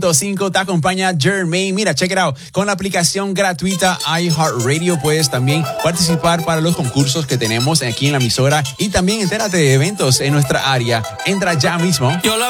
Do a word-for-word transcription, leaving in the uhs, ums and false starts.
cinco te acompaña Jermaine. Mira, check it out. Con la aplicación gratuita iHeartRadio puedes también participar para los concursos que tenemos aquí en la emisora y también entérate de eventos en nuestra área. Entra ya mismo. Yo la